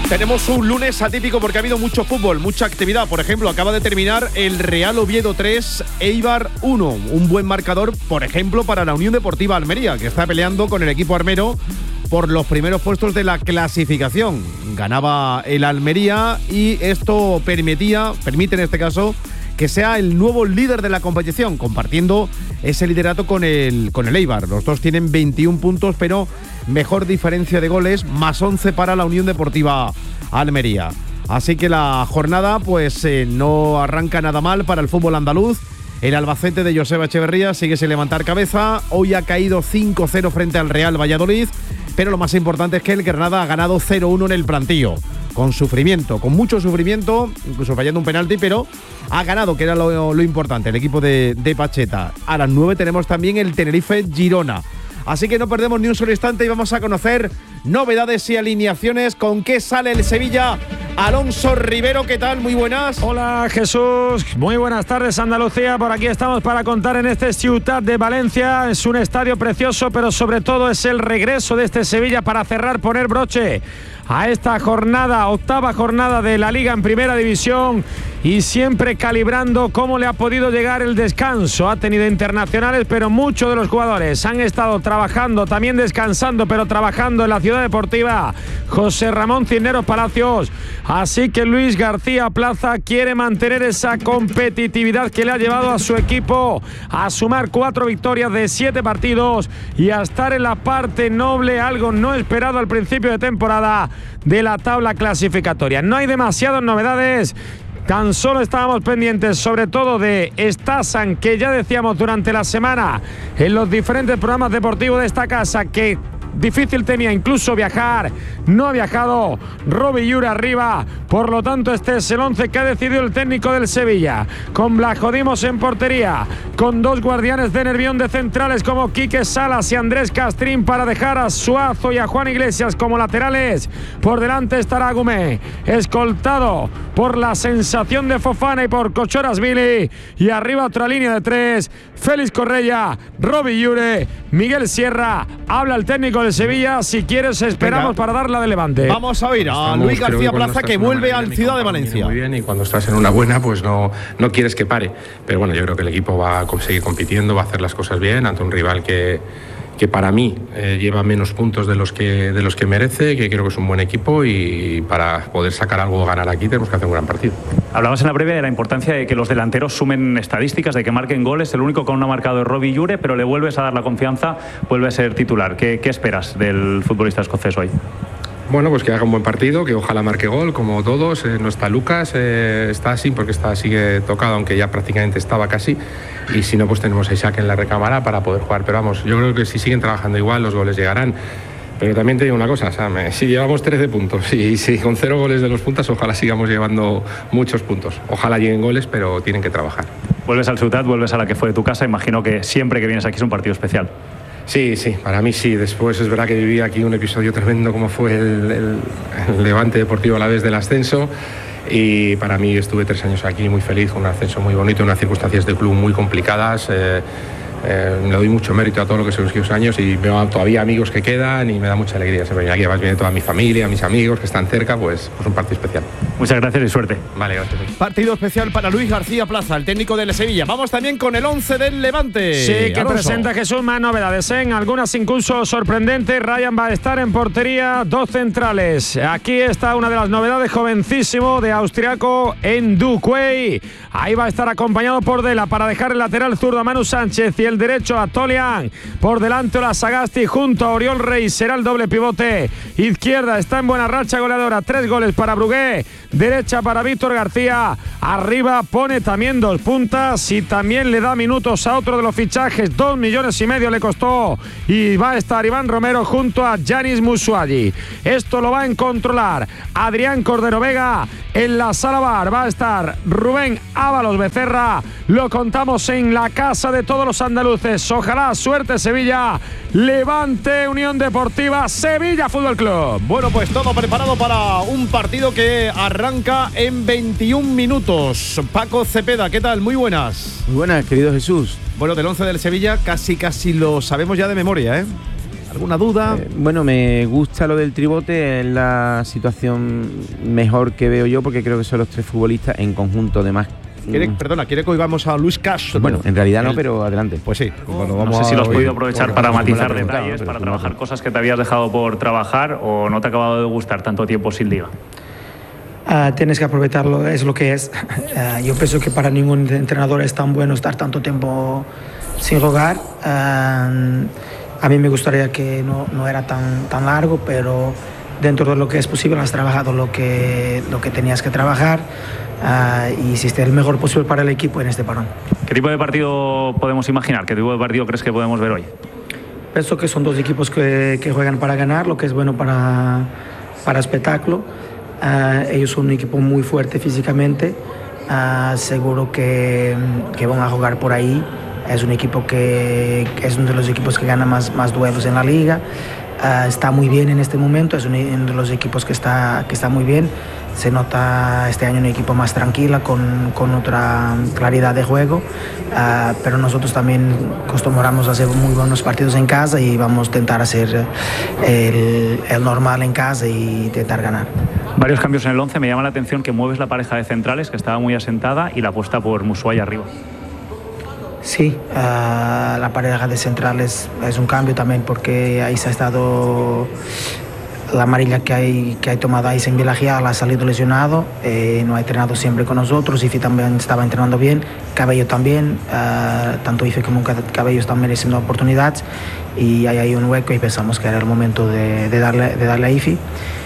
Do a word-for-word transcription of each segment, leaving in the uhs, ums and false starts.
Tenemos un lunes atípico porque ha habido mucho fútbol, mucha actividad. Por ejemplo, acaba de terminar el Real Oviedo tres, Eibar uno. Un buen marcador, por ejemplo, para la Unión Deportiva Almería, que está peleando con el equipo armero por los primeros puestos de la clasificación. Ganaba el Almería y esto permitía, permite en este caso, que sea el nuevo líder de la competición, compartiendo ese liderato con el, con el Eibar. Los dos tienen veintiún puntos, pero mejor diferencia de goles, más once para la Unión Deportiva Almería. Así que la jornada pues eh, no arranca nada mal para el fútbol andaluz. El Albacete de Joseba Echeverría sigue sin levantar cabeza. Hoy ha caído cinco cero frente al Real Valladolid, pero lo más importante es que el Granada ha ganado cero uno en el Plantío. Con sufrimiento, con mucho sufrimiento, incluso fallando un penalti, pero ha ganado, que era lo, lo importante, el equipo de, de Pacheta. A las nueve tenemos también el Tenerife-Girona. Así que no perdemos ni un solo instante y vamos a conocer novedades y alineaciones. ¿Con qué sale el Sevilla? Alonso Rivero, ¿qué tal? Muy buenas. Hola Jesús, muy buenas tardes Andalucía. Por aquí estamos para contar en este Ciutat de Valencia. Es un estadio precioso, pero sobre todo es el regreso de este Sevilla para cerrar, poner broche a esta jornada, octava jornada de la Liga en Primera División, y siempre calibrando cómo le ha podido llegar el descanso. Ha tenido internacionales, pero muchos de los jugadores han estado trabajando, también descansando, pero trabajando en la Ciudad Deportiva José Ramón Cisneros Palacios. Así que Luis García Plaza quiere mantener esa competitividad que le ha llevado a su equipo a sumar cuatro victorias de siete partidos y a estar en la parte noble, algo no esperado al principio de temporada, de la tabla clasificatoria. No hay demasiadas novedades. Tan solo estábamos pendientes sobre todo de Stasan, que ya decíamos durante la semana en los diferentes programas deportivos de esta casa que difícil tenía incluso viajar, no ha viajado. Robbie Llure arriba, por lo tanto este es el once que ha decidido el técnico del Sevilla, con Blajodimos en portería, con dos guardianes de Nervión de centrales como Quique Salas y Andrés Castrín para dejar a Suazo y a Juan Iglesias como laterales. Por delante estará Gumé, escoltado por la sensación de Fofana y por Kochorasvili, y arriba otra línea de tres, Félix Correia, Robbie Llure, Miguel Sierra. Habla el técnico del Sevilla. Si quieres esperamos Venga. para dar la de Levante. Vamos a oír a Estamos, Luis García que Plaza, que vuelve al Ciudad de Valencia. Muy bien, y cuando estás en una buena pues no, no quieres que pare, pero bueno, yo creo que el equipo va a seguir compitiendo, va a hacer las cosas bien ante un rival que que para mí eh, lleva menos puntos de los que de los que merece, que creo que es un buen equipo, y para poder sacar algo o ganar aquí tenemos que hacer un gran partido. Hablabas en la previa de la importancia de que los delanteros sumen estadísticas, de que marquen goles. El único que aún no ha marcado es Robbie Llure, pero le vuelves a dar la confianza, vuelve a ser titular. ¿Qué, qué esperas del futbolista escocés hoy? Bueno, pues que haga un buen partido, que ojalá marque gol, como todos. Eh, no está Lucas, eh, está así porque está, sigue tocado, aunque ya prácticamente estaba casi. Y si no, pues tenemos a Isaac en la recámara para poder jugar. Pero vamos, yo creo que si siguen trabajando igual, los goles llegarán. Pero también te digo una cosa, Sam, eh, si llevamos trece puntos y si con cero goles de los puntas, ojalá sigamos llevando muchos puntos. Ojalá lleguen goles, pero tienen que trabajar. Vuelves al Ciutat, vuelves a la que fue tu casa. Imagino que siempre que vienes aquí es un partido especial. Sí, sí, para mí sí. Después es verdad que viví aquí un episodio tremendo como fue el, el, el Levante Deportivo Alavés del ascenso, y para mí estuve tres años aquí muy feliz, con un ascenso muy bonito, unas circunstancias de club muy complicadas. Eh, eh, le doy mucho mérito a todo lo que son esos años y veo todavía amigos que quedan y me da mucha alegría siempre venir aquí. Además viene toda mi familia, mis amigos que están cerca, pues, pues un partido especial. Muchas gracias y suerte. Vale, gracias. Partido especial para Luis García Plaza, el técnico del Sevilla. Vamos también con el once del Levante. Sí, que Alonso. presenta Jesús más novedades, ¿eh? En algunas incluso sorprendentes. Ryan va a estar en portería, dos centrales. Aquí está una de las novedades, jovencísimo de austriaco en Duquey. Ahí va a estar acompañado por Dela para dejar el lateral zurdo a Manu Sánchez y el derecho a Tolian. Por delante Ola Sagasti junto a Oriol Rey, será el doble pivote. Izquierda está en buena racha goleadora, tres goles para Brugué. Derecha para Víctor García. Arriba pone también dos puntas y también le da minutos a otro de los fichajes. Dos millones y medio le costó. Y va a estar Iván Romero junto a Yanis Musuagi. Esto lo va a controlar Adrián Cordero Vega. En la sala bar va a estar Rubén Ábalos Becerra. Lo contamos en la casa de todos los andaluces. Ojalá suerte Sevilla. Levante Unión Deportiva Sevilla Fútbol Club. Bueno, pues todo preparado para un partido que arranca en veintiún minutos. Paco Cepeda, ¿qué tal? Muy buenas. Muy buenas, querido Jesús. Bueno, del once del Sevilla casi casi lo sabemos ya de memoria, ¿eh? ¿Alguna duda? Eh, bueno, me gusta lo del tribote, es la situación mejor que veo yo, porque creo que son los tres futbolistas en conjunto de más. ¿Quiere, perdona, ¿quiere que oigamos a Luis Castro? Bueno, en realidad no, El, pero adelante. Pues sí. Bueno, vamos no sé si lo has podido aprovechar bueno, para matizar detalles, para trabajar cosas que te habías dejado por trabajar o no te ha acabado de gustar tanto tiempo sin liga. Uh, tienes que aprovecharlo, es lo que es. Uh, yo pienso que para ningún entrenador es tan bueno estar tanto tiempo sin jugar. Uh, a mí me gustaría que no, no era tan, tan largo, pero dentro de lo que es posible has trabajado lo que, lo que tenías que trabajar. Uh, y hiciste el mejor posible para el equipo en este parón. ¿Qué tipo de partido podemos imaginar? ¿Qué tipo de partido crees que podemos ver hoy? Pienso que son dos equipos que, que juegan para ganar, lo que es bueno para, para espectáculo. Uh, ellos son un equipo muy fuerte físicamente, uh, seguro que, que van a jugar por ahí. Es un equipo que, que es uno de los equipos que gana más, más duelos en la liga. Uh, está muy bien en este momento, es uno de los equipos que está, que está muy bien. Se nota este año un equipo más tranquila, con, con otra claridad de juego, uh, pero nosotros también acostumbramos a hacer muy buenos partidos en casa y vamos a intentar hacer el, el normal en casa y intentar ganar. Varios cambios en el once, me llama la atención que mueves la pareja de centrales, que estaba muy asentada, y la apuesta por Musuay arriba. Sí, uh, la pareja de centrales es un cambio también, porque ahí se ha estado... La amarilla que hay, que hay tomado ahí en Vilagial ha salido lesionado, eh, no ha entrenado siempre con nosotros. Ifi también estaba entrenando bien, Cabello también, uh, tanto Ifi como Cabello están mereciendo oportunidades, y hay ahí un hueco y pensamos que era el momento de, de, darle, de darle a Ifi.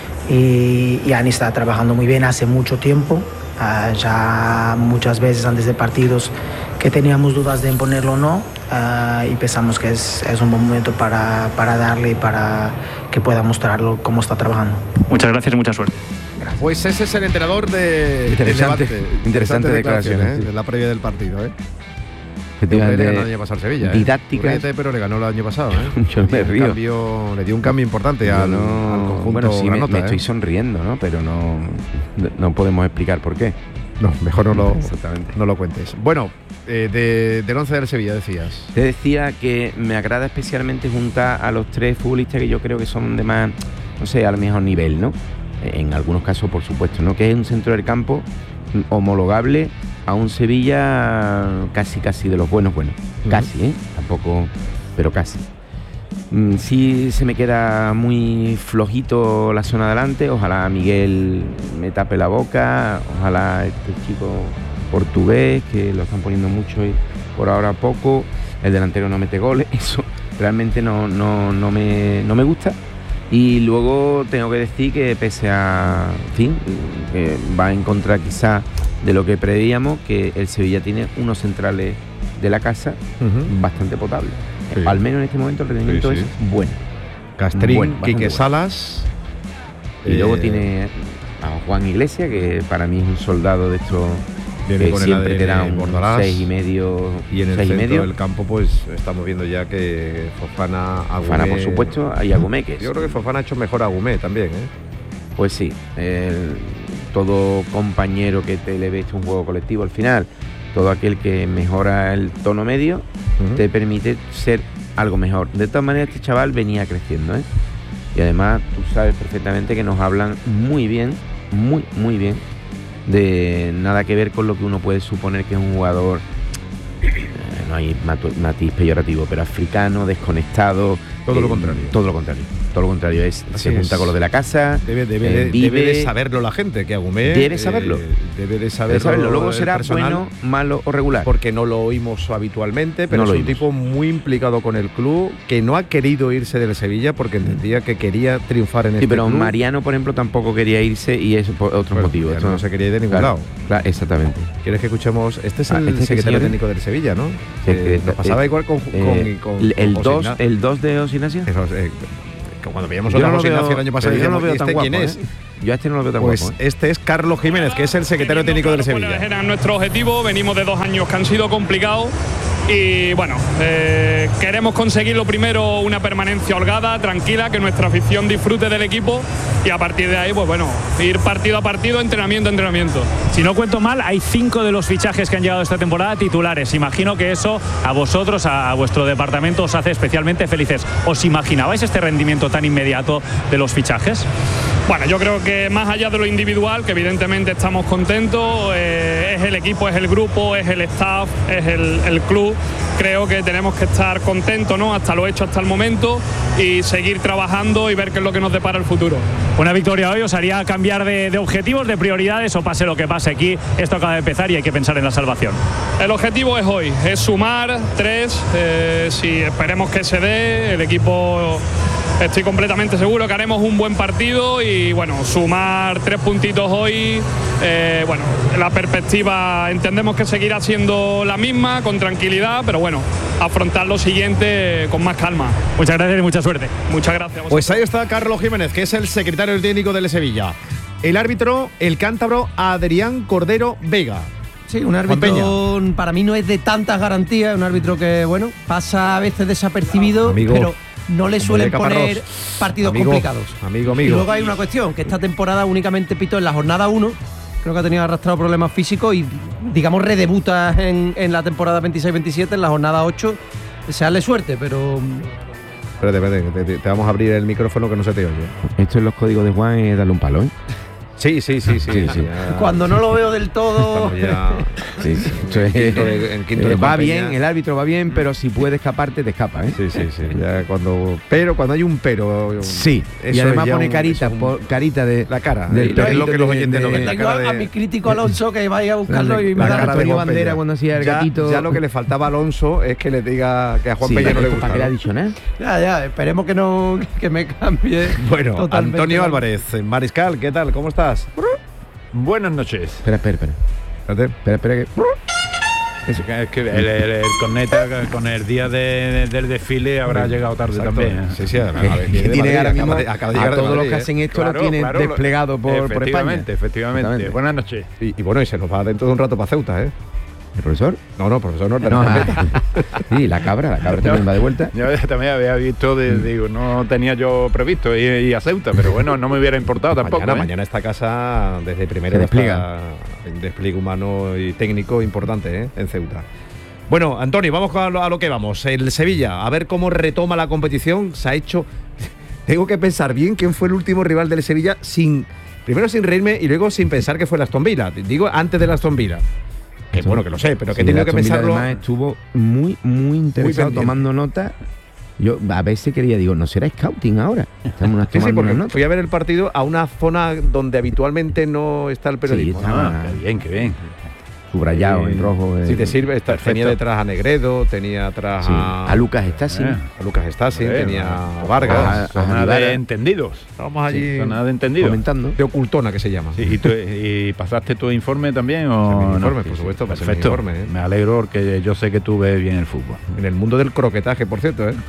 Y, y Ani está trabajando muy bien hace mucho tiempo, uh, ya muchas veces antes de partidos que teníamos dudas de ponerlo o no, uh, y pensamos que es, es un buen momento para, para darle y para que pueda mostrarlo cómo está trabajando. Muchas gracias y mucha suerte. Pues ese es el entrenador de interesante, de interesante, interesante declaración, ¿eh? De la previa del partido, ¿eh? Le ganó el año pasado al Sevilla, didáctica, ¿eh? Pero le ganó el año pasado, ¿eh? Yo me río. Cambio, le dio un cambio importante al, no, al conjunto bueno, sí, granota, me, me ¿eh? estoy sonriendo, ¿no? Pero no, no podemos explicar por qué. No, mejor no lo, no lo cuentes. Bueno, eh, de, del once del Sevilla decías. Te decía que me agrada especialmente juntar a los tres futbolistas que yo creo que son de más, no sé, al mejor nivel, ¿no? En algunos casos, por supuesto, ¿no? Que es un centro del campo homologable a un Sevilla casi, casi de los buenos, buenos. Uh-huh. Casi, ¿eh? Tampoco, pero casi. Mm, sí se me queda muy flojito la zona de adelante. Ojalá Miguel me tape la boca. Ojalá este chico portugués, que lo están poniendo mucho y por ahora poco, el delantero no mete goles. Eso realmente no, no, no, me, no me gusta. Y luego tengo que decir que pese a, en fin, que va en contra quizá de lo que preveíamos, que el Sevilla tiene unos centrales de la casa uh-huh. bastante potables. Sí. Al menos en este momento el rendimiento sí, sí. es bueno. Castrín, bueno, Quique bueno. Salas. Y eh, luego tiene a Juan Iglesias, que para mí es un soldado de estos que siempre te da un seis y medio. Y en el seis centro y medio. del campo pues estamos viendo ya que Fofana, Agumé... Fofana, por supuesto, y Agumé, que yo creo que Fofana ha hecho mejor a Agumé también, ¿eh? Pues sí, el, todo compañero que te le ve un juego colectivo al final, todo aquel que mejora el tono medio, uh-huh. te permite ser algo mejor. De todas maneras, este chaval venía creciendo, ¿eh? Y además tú sabes perfectamente que nos hablan muy bien, muy, muy bien, de nada que ver con lo que uno puede suponer que es un jugador, eh, no hay matiz peyorativo, pero africano, desconectado. Todo eh, lo contrario. Todo lo contrario. Todo lo contrario, es, se junta es. con los de la casa. Debe, debe, eh, vive, debe de saberlo la gente, que Agumé. Debe saberlo. Eh, debe de saberlo. Debe saberlo. Luego será personal, bueno, malo o regular. Porque no lo oímos habitualmente, pero no es un tipo muy implicado con el club, que no ha querido irse del Sevilla porque entendía que quería triunfar en sí, este pero club. Mariano, por ejemplo, tampoco quería irse y eso por otros bueno, motivos. Esto no se quería ir de ningún claro, lado. Claro, exactamente. ¿Quieres que escuchemos? Este es el ah, este secretario técnico del Sevilla, ¿no? Sí, eh, nos pasaba eh, igual con, eh, con, con, el dos, el dos de Osinacio. Eh, cuando veíamos a José Ignacio el año pasado, yo no lo veo tan ¿este guapo, quién ¿eh? es? Yo a este no lo veo tan pues guapo. ¿eh? Este es Carlos Jiménez, que es el secretario técnico del Sevilla. Era nuestro objetivo, venimos de dos años que han sido complicados y bueno, eh, queremos conseguir lo primero, una permanencia holgada, tranquila, que nuestra afición disfrute del equipo y a partir de ahí, pues bueno, ir partido a partido, entrenamiento a entrenamiento. Si no cuento mal, hay cinco de los fichajes que han llegado esta temporada titulares. Imagino que eso a vosotros, a, a vuestro departamento, os hace especialmente felices. ¿Os imaginabais este rendimiento tan inmediato de los fichajes? Bueno, yo creo que más allá de lo individual, que evidentemente estamos contentos, eh, es el equipo, es el grupo, es el staff, es el, el club. Creo que tenemos que estar contentos, ¿no? Hasta lo hecho hasta el momento y seguir trabajando y ver qué es lo que nos depara el futuro. Una victoria hoy os haría cambiar de, de objetivos, de prioridades, o pase lo que pase aquí, esto acaba de empezar y hay que pensar en la salvación. El objetivo es hoy, es sumar tres, eh, si esperemos que se dé, el equipo... Estoy completamente seguro que haremos un buen partido y bueno, sumar tres puntitos hoy, eh, bueno, la perspectiva entendemos que seguirá siendo la misma, con tranquilidad, pero bueno, afrontar lo siguiente con más calma. Muchas gracias y mucha suerte. Muchas gracias. Pues ahí está Carlos Jiménez, que es el secretario técnico del Sevilla. El árbitro, el cántabro Adrián Cordero Vega. Sí, un árbitro para mí no es de tantas garantías, un árbitro que, bueno, pasa a veces desapercibido, amigo, pero no le suelen poner partidos amigo, complicados. Amigo, amigo. Y luego hay una cuestión, que esta temporada únicamente pitó en la jornada uno, creo que ha tenido arrastrado problemas físicos y, digamos, redebuta en, en la temporada veintiséis veintisiete, en la jornada ocho, desearle suerte, pero... Espérate, espérate, te, te, te vamos a abrir el micrófono que no se te oye. Esto en los códigos de Juan es darle un palo, ¿eh? Sí, sí, sí, sí. sí, sí. Cuando no lo veo del todo. Ya, sí, sí. En quinto de, en quinto eh, de va bien, el árbitro va bien, pero si puede escaparte, te escapa, ¿eh? Sí, sí, sí. Ya cuando, pero cuando hay un pero. Sí. Y además pone un, carita, un, carita de la cara. Del de, es lo que los oyentes no ven. La cara de, a mi crítico Alonso que vaya a buscarlo y me la da cara de Bandera cuando hacía el ya, gatito. Ya lo que le faltaba a Alonso es que le diga que a Juan sí, Peña no le gusta. ¿Para qué le ha dicho nada? Ya, ya. Esperemos que no que me cambie. Bueno, totalmente. Antonio Álvarez, Mariscal, ¿qué tal? ¿Cómo estás? Buenas noches. Espera, espera, espera. Espérate. Espera, espera que... Es que, es que el, el, el corneta con el día de, del desfile habrá sí, llegado tarde exacto. también. Sí, sí, además. Que tiene ahora mismo acaba de, acaba de a todos los que hacen esto claro, lo tienen claro, desplegado por, efectivamente, por España. Efectivamente, efectivamente. Buenas noches. Y, y bueno, y se nos va dentro de un rato para Ceuta, ¿eh? ¿El profesor? No, no, profesor no. no ah, sí, la cabra, la cabra también va de vuelta. Yo también había visto, de, mm. digo, no tenía yo previsto ir, ir a Ceuta, pero bueno, no me hubiera importado tampoco. Mañana, ¿eh? mañana esta casa, desde primero, despliega. Un despliegue humano y técnico importante, ¿eh? En Ceuta. Bueno, Antonio, vamos a lo, a lo que vamos. El Sevilla, a ver cómo retoma la competición. Se ha hecho... Tengo que pensar bien quién fue el último rival del Sevilla sin... Primero sin reírme y luego sin pensar que fue el Aston Villa. Digo, antes del Aston Villa. Que bueno, que lo sé, pero que sí, he tenido que pensarlo. Además estuvo muy, muy interesado, muy tomando nota. Yo a veces quería, digo, ¿no será scouting ahora? Estamos sí, sí, porque nota. Fui a ver el partido a una zona donde habitualmente no está el periodismo. Sí, ah, qué bien, qué bien. Subrayado eh, en rojo. Si eh, te sirve, está, tenía detrás a Negredo, tenía atrás sí. a, a Lucas Stasi, eh, a Lucas Stasi, eh, tenía a Vargas, a, a, a nada de entendidos. Estábamos allí sí, nada de entendidos. Comentando. De Ocultona, que se llama. Sí, y, tú, ¿Y pasaste tu informe también? O mi informe, no? por supuesto. Perfecto. Informe, ¿eh? Me alegro porque yo sé que tú ves bien el fútbol. En el mundo del croquetaje, por cierto, ¿eh?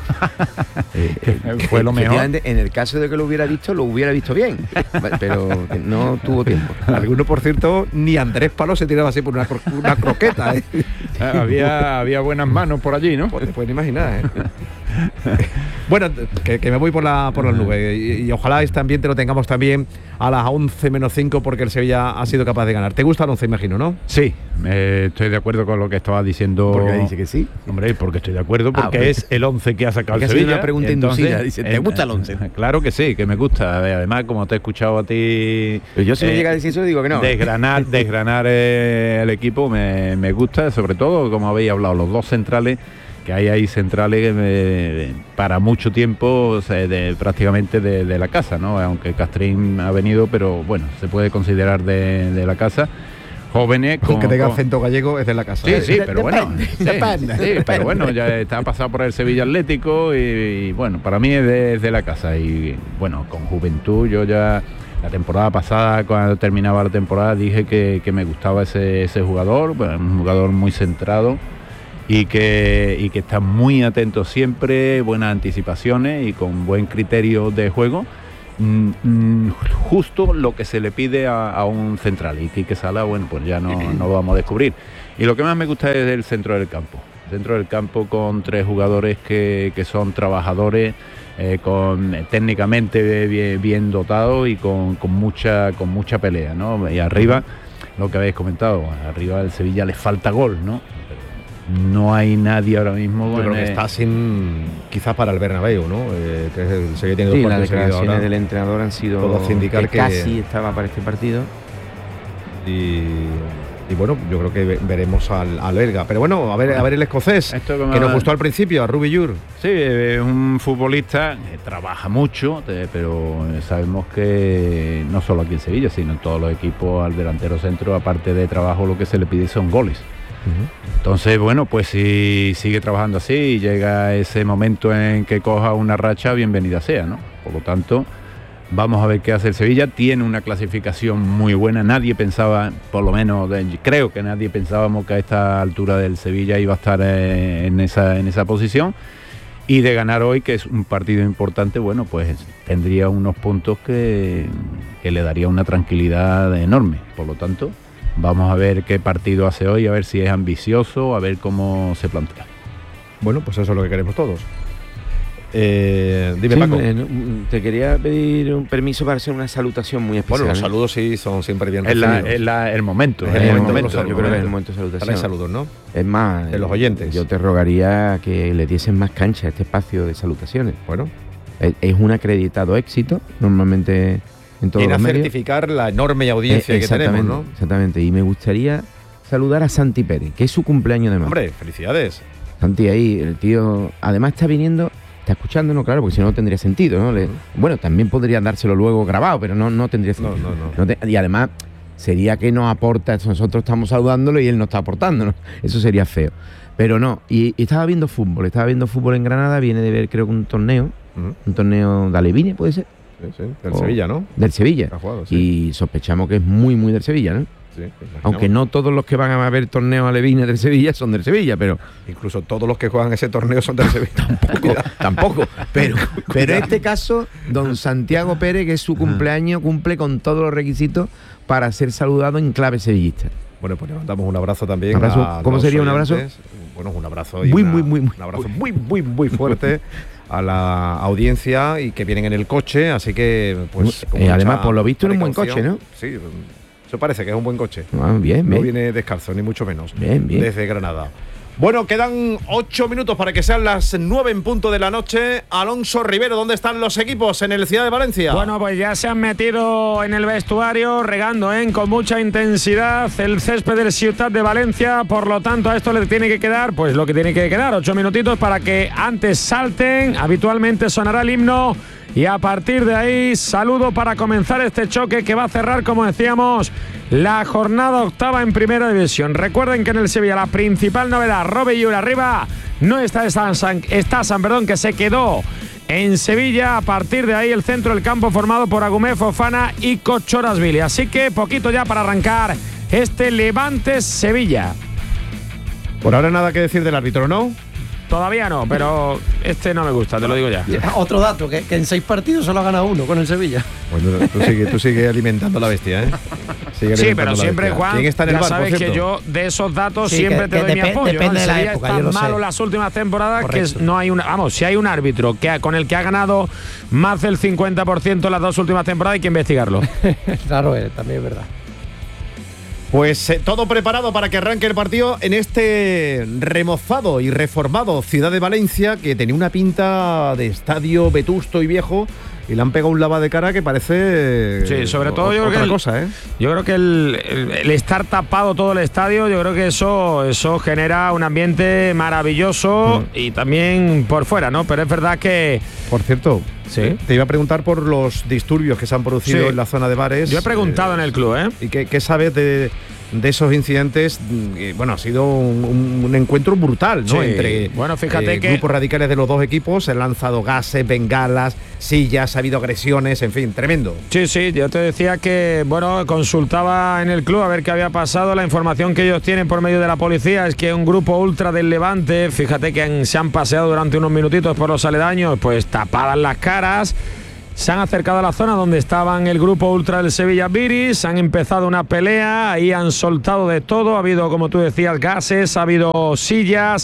eh fue lo mejor. En el caso de que lo hubiera visto, lo hubiera visto bien, pero no tuvo tiempo. Alguno, por cierto, ni Andrés Palo se tiraba así por una, una croqueta. ¿Eh? había, había buenas manos por allí, ¿no? Pues te puedes imaginar, ¿eh? Bueno, que, que me voy por la por las nubes y, y ojalá este ambiente lo tengamos también a las once menos cinco porque el Sevilla ha sido capaz de ganar. ¿Te gusta el once, imagino, no? Sí, eh, estoy de acuerdo con lo que estabas diciendo. ¿Por qué dice que sí? Hombre, porque estoy de acuerdo, porque ah, es el once que ha sacado el Sevilla. Una pregunta entonces, inducida, dice, ¿te gusta el once? Claro que sí, que me gusta. Además, como te he escuchado a ti... Pero yo si eh, me llega a decir eso, digo que no. Desgranar, desgranar eh, el equipo me, me gusta, sobre todo, como habéis hablado, los dos centrales, que hay ahí centrales que me, para mucho tiempo o sea, de, prácticamente de, de la casa, ¿no? Aunque Castrín ha venido, pero bueno, se puede considerar de, de la casa. Jóvenes con... que tenga acento gallego es de la casa. Sí, sí, pero depende, bueno. Sí, depende, sí, depende. Pero bueno, ya está pasado por el Sevilla Atlético y, y bueno, para mí es de, es de la casa. Y bueno, con juventud yo ya... La temporada pasada, cuando terminaba la temporada, dije que, que me gustaba ese, ese jugador, bueno, un jugador muy centrado y que, y que está muy atento siempre, buenas anticipaciones y con buen criterio de juego. Mm, mm, justo lo que se le pide a, a un central. Y Quique Sala, bueno, pues ya no, no lo vamos a descubrir. Y lo que más me gusta es el centro del campo. Centro del campo con tres jugadores que, que son trabajadores, eh, con eh, técnicamente bien, bien dotados y con, con mucha con mucha pelea, ¿no? Y arriba, lo que habéis comentado, arriba al Sevilla le falta gol, ¿no? No hay nadie ahora mismo. Yo creo que está sin, quizás para el Bernabéu, ¿no? Eh, que es el Sevilla tiene dos sí, las partidos declaraciones ahora. del entrenador han sido Todo hace indicar que, que casi estaba para este partido. Y, y bueno, yo creo que ve- veremos al, al belga. Pero bueno, a ver, a ver el escocés, Esto que como- nos gustó al principio, a Rubi Yur. Sí, es un futbolista que trabaja mucho, eh, pero sabemos que no solo aquí en Sevilla, sino en todos los equipos al delantero centro, aparte de trabajo, lo que se le pide son goles. Uh-huh. Entonces, bueno, pues si sigue trabajando así y llega ese momento en que coja una racha, bienvenida sea, ¿no? Por lo tanto, vamos a ver qué hace el Sevilla. Tiene una clasificación muy buena. Nadie pensaba, por lo menos creo que nadie pensábamos que a esta altura del Sevilla iba a estar eh, en esa en esa posición. Y de ganar hoy, que es un partido importante, bueno, pues tendría unos puntos que, que le daría una tranquilidad enorme. Por lo tanto, vamos a ver qué partido hace hoy, a ver si es ambicioso, a ver cómo se plantea. Bueno, pues eso es lo que queremos todos. Eh, dime, Sí, Paco. me- no, te quería pedir un permiso para hacer una salutación muy especial. Bueno, los ¿eh? saludos sí son siempre bien Es, la- recibidos. es la- el momento. Es es el el momento, momento. los Yo creo que es el momento de salutación. Ahora hay saludos, ¿no? Es más, De los oyentes. yo te rogaría que le diesen más cancha a este espacio de salutaciones. Bueno, Es, es un acreditado éxito, normalmente en todos viene a los medios. certificar la enorme audiencia Eh, que tenemos, exactamente, ¿no? exactamente. Y me gustaría saludar a Santi Pérez, que es su cumpleaños de más. Hombre, felicidades. Santi ahí, el tío, además está viniendo, está escuchándonos, claro, porque si no no tendría sentido, ¿no? Le- bueno, también podría dárselo luego grabado, pero no, no tendría No, sentido. no, no. No te- y además sería que nos aporta, nosotros estamos saludándolo y él no está aportando, ¿no? Eso sería feo. Pero no, y, y estaba viendo fútbol, estaba viendo fútbol en Granada, viene de ver creo que un torneo, Ujú. un torneo de Alevine, puede ser, Sí, sí, del O- Sevilla, ¿no? del Sevilla. Ha jugado, sí. Y sospechamos que es muy, muy del Sevilla, ¿no? Sí, imaginamos. Aunque no todos los que van a ver torneos alevines del Sevilla son del Sevilla, pero Incluso todos los que juegan ese torneo son del Sevilla. tampoco, tampoco. Pero, pero en este caso, don Santiago Pérez, que es su cumpleaños, cumple con todos los requisitos para ser saludado en clave sevillista. Bueno, pues le mandamos un abrazo también. Un abrazo. a ¿Cómo los sería un abrazo? oyentes. Bueno, un abrazo. y Muy, una- muy, muy, muy. Un abrazo muy, muy, muy fuerte a la audiencia y que vienen en el coche, así que pues. con Eh, mucha además, por lo visto, en un buen precaución. coche, Sí, eso parece que es un buen coche. Ah, bien, No bien. viene descalzo, ni mucho menos. Bien, bien. Desde Granada. Bueno, quedan ocho minutos para que sean las nueve en punto de la noche. Alonso Rivero, ¿dónde están los equipos en el Ciudad de Valencia? Bueno, pues ya se han metido en el vestuario regando ¿eh? con mucha intensidad el césped del Ciutat de Valencia. Por lo tanto, a esto le tiene que quedar pues lo que tiene que quedar, ocho minutitos para que antes salten. Habitualmente sonará el himno. Y a partir de ahí, saludo para comenzar este choque que va a cerrar, como decíamos, la jornada octava en Primera División. Recuerden que en el Sevilla la principal novedad, Robe Yur arriba, no está San, está San perdón, que se quedó en Sevilla. A partir de ahí, el centro del campo formado por Agumé, Fofana y Cochorasvili. Así que poquito ya para arrancar este Levante-Sevilla. Por ahora nada que decir del árbitro, ¿no? Todavía no, pero este no me gusta, te lo digo ya. Otro dato, que, que en seis partidos solo ha ganado uno con el Sevilla. Bueno, tú sigues tú sigue alimentando la bestia, ¿eh? Sigue Sí, alimentando pero la siempre, bestia. Juan, ¿Quién está en el ya bar, por sabes que cierto? yo de esos datos Sí, siempre que- te que doy mi depe- apoyo. depende ¿no? El de la Sevilla época, está yo lo sé. malo las últimas temporadas, Correcto. que no hay una, vamos, si hay un árbitro que con el que ha ganado más del cincuenta por ciento las dos últimas temporadas, hay que investigarlo. Claro, eh, también es verdad. Pues eh, todo preparado para que arranque el partido en este remozado y reformado Ciudad de Valencia, que tenía una pinta de estadio vetusto y viejo, y le han pegado un lava de cara que parece Sí, sobre o- todo yo creo otra que el- cosa, ¿eh? Yo creo que el, el- el estar tapado todo el estadio, yo creo que eso, eso genera un ambiente maravilloso y también por fuera, ¿no? Pero es verdad que Por cierto, Sí. te iba a preguntar por los disturbios que se han producido Sí. en la zona de bares. yo he preguntado eh, en el club, ¿eh? ¿Y qué, qué sabes de, de esos incidentes? Mm, eh, Bueno, ha sido un, un- un encuentro brutal, ¿no? Sí. Entre Bueno, fíjate eh, que- grupos radicales de los dos equipos, se han lanzado gases, bengalas, sillas, ha habido agresiones, en fin, tremendo. Sí, sí, yo te decía que, bueno, consultaba en el club a ver qué había pasado. La información que ellos tienen por medio de la policía es que un grupo ultra del Levante, fíjate que han- se han paseado durante unos minutitos por los aledaños, pues tapadas las caras. Se han acercado a la zona donde estaban el grupo ultra del Sevilla Viris, han empezado una pelea, ahí han soltado de todo, ha habido, como tú decías, gases, ha habido sillas,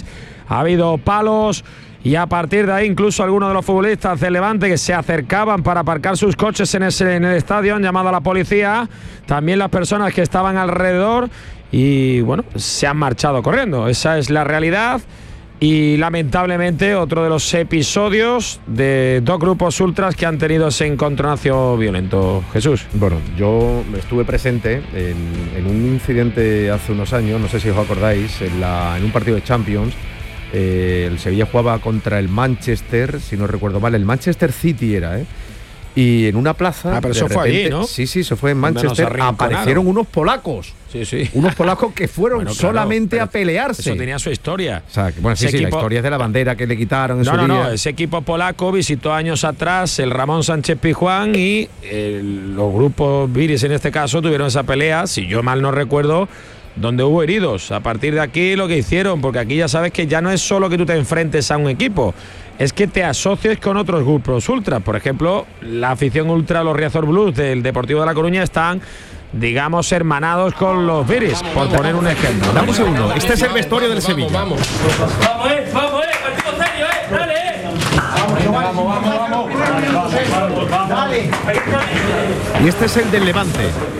ha habido palos. Y a partir de ahí, incluso algunos de los futbolistas del Levante que se acercaban para aparcar sus coches en, ese, en el estadio han llamado a la policía. También las personas que estaban alrededor y, bueno, se han marchado corriendo. Esa es la realidad. Y lamentablemente otro de los episodios de dos grupos ultras que han tenido ese encontronazo violento. Jesús. Bueno, yo estuve presente en, en un incidente hace unos años, no sé si os acordáis, en, la, en un partido de Champions. Eh, el Sevilla jugaba contra el Manchester, si no recuerdo mal, el Manchester City era, ¿eh? Y en una plaza. Ah, pero eso repente, fue allí, ¿no? Sí, sí, eso fue en Manchester. Aparecieron unos polacos. Sí, sí. Unos polacos que fueron bueno, claro, solamente a pelearse. Eso tenía su historia. O sea, bueno, sí, ese sí, equipo... la historia es de la bandera que le quitaron. En no, su no, día. no. Ese equipo polaco visitó años atrás el Ramón Sánchez Pizjuán y el, los grupos Viris en este caso tuvieron esa pelea, si yo mal no recuerdo, donde hubo heridos. A partir de aquí lo que hicieron, porque aquí ya sabes que ya no es solo que tú te enfrentes a un equipo, es que te asocies con otros grupos ultra. Por ejemplo, la afición ultra, los Riazor Blues del Deportivo de La Coruña están, digamos, hermanados con los Viris, por poner un ejemplo. Dame un segundo, este es el vestuario del Sevilla. Vamos, vamos, vamos, eh, vamos, eh, partido serio, eh, dale, eh. Vamos, vamos, vamos, vamos, dale. Y este es el del Levante.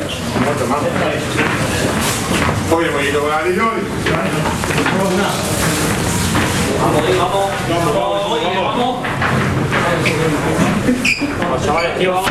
Oye, bonito, vamos, vamos, vamos, vamos. Vamos, chavales, tío, vamos.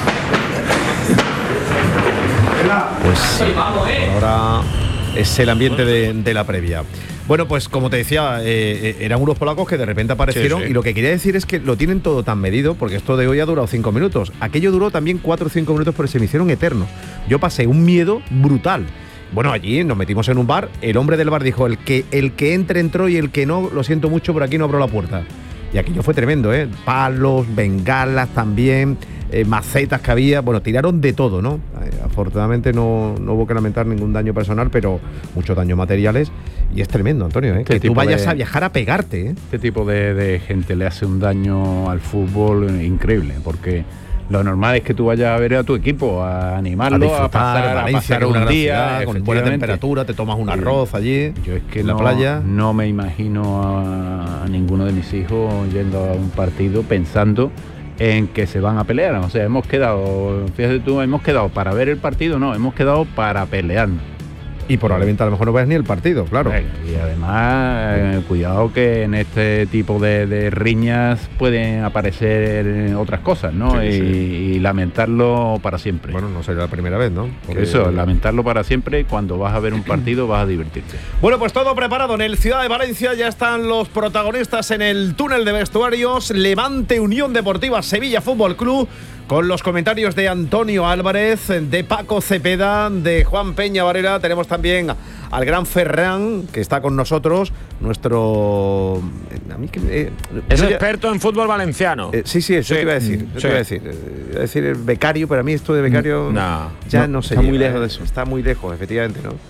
Pues sí, ahora es el ambiente de, de la previa. Bueno, pues como te decía, eh, eran unos polacos que de repente aparecieron, sí, sí. Y lo que quería decir es que lo tienen todo tan medido, porque esto de hoy ha durado cinco minutos. Aquello duró también cuatro o cinco minutos, pero se me hicieron eternos. Yo pasé un miedo brutal. Bueno, allí nos metimos en un bar, el hombre del bar dijo, el que, el que entre entró y el que no, lo siento mucho, por aquí no abro la puerta. Y aquello fue tremendo, ¿eh? Palos, bengalas también, eh, macetas que había, bueno, tiraron de todo, ¿no? Eh, afortunadamente no, no hubo que lamentar ningún daño personal, pero muchos daños materiales. Y es tremendo, Antonio, ¿eh? Que tú vayas de, a viajar a pegarte, ¿eh? Este tipo de, de gente le hace un daño al fútbol increíble, porque lo normal es que tú vayas a ver a tu equipo, a animarlo, a, a pasar, Valencia, a pasar un día ciudad, con buena temperatura, te tomas un arroz allí. Yo es que en no, la playa. No me imagino a, a ninguno de mis hijos yendo a un partido pensando en que se van a pelear. O sea, hemos quedado, fíjate tú, hemos quedado para ver el partido, no, hemos quedado para pelearnos. Y probablemente a lo mejor no veas ni el partido, claro. Y además, eh, cuidado que en este tipo de, de riñas pueden aparecer otras cosas, ¿no? Sí, y, sí. y lamentarlo para siempre. Bueno, no sería la primera vez, ¿no? Porque eso, lamentarlo para siempre, cuando vas a ver un partido vas a divertirte. Bueno, pues todo preparado en el Ciudad de Valencia, ya están los protagonistas en el túnel de vestuarios. Levante, Unión Deportiva Sevilla Fútbol Club, con los comentarios de Antonio Álvarez, de Paco Cepeda, de Juan Peña Varela. Tenemos también al gran Ferran, que está con nosotros, nuestro... A mí que, eh, es experto ya, en fútbol valenciano. Eh, sí, sí, eso sí. te iba a decir. Eso sí. te iba a decir. Eh, iba a decir el becario, pero a mí esto de becario no, ya no, no sé. Está muy lejos de eso. Está muy lejos, efectivamente, ¿no?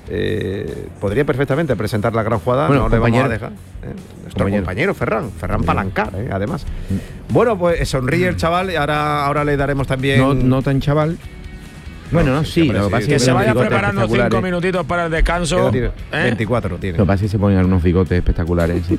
Eh, podría perfectamente presentar la gran jugada, bueno, no le vamos a dejar. ¿eh? Nuestro compañero, compañero Ferran, Ferran Palancar, ¿eh? Además. Mm. Bueno, pues sonríe el chaval y ahora, ahora le daremos también. No, no tan chaval. Bueno, no, sí, lo que pasa es que se vaya preparando cinco minutitos para el descanso. Tiene, ¿eh? veinticuatro tiene. Lo que pasa es que se ponen algunos bigotes espectaculares. ¿sí?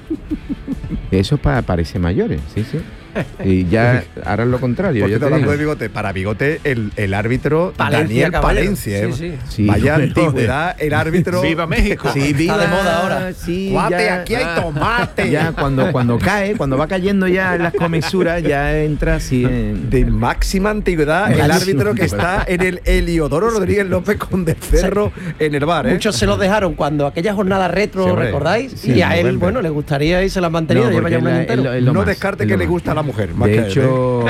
Eso para parecer mayores, sí, sí. Y ya harán lo contrario. Yo te hablando de bigote, para bigote el, el árbitro Palencia, Daniel Caballero. Palencia. ¿eh? Sí, sí. Sí, vaya antigüedad, el árbitro. ¡Viva México! Sí, viva. Está de moda ahora. Sí, Guate, ya, aquí hay tomate. Ya cuando, cuando cae, cuando va cayendo ya en las comisuras, ya entra así. En... De máxima antigüedad, el árbitro que está en el Heliodoro Rodríguez López con de Cerro en el bar. ¿eh? Muchos se los dejaron cuando aquella jornada retro, sí, ¿recordáis? Sí, y a él, noventa. bueno, le gustaría y se lo han mantenido. No, lleva ya un año entero. Es lo no más, descarte que lo le más. gusta a la mujer. Más De que hecho,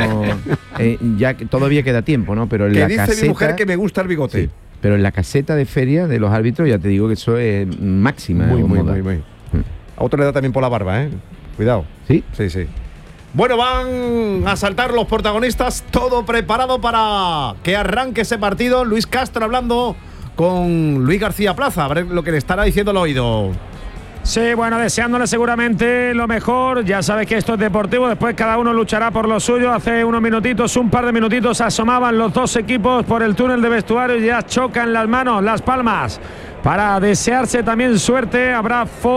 eh, ya que todavía queda tiempo, ¿no? Pero en que la dice caseta, mi mujer que me gusta el bigote. Sí, pero en la caseta de feria de los árbitros ya te digo que eso es máxima. Muy, muy, moda. muy, muy. A otro le da también por la barba, ¿eh? Cuidado. ¿Sí? Sí, sí. Bueno, van a saltar los protagonistas, todo preparado para que arranque ese partido. Luis Castro hablando con Luis García Plaza, a ver lo que le estará diciendo al oído. Sí, bueno, deseándole seguramente lo mejor. Ya sabes que esto es deportivo, después cada uno luchará por lo suyo. Hace unos minutitos, un par de minutitos, asomaban los dos equipos por el túnel de vestuario y ya chocan las manos, las palmas, para desearse también suerte. Habrá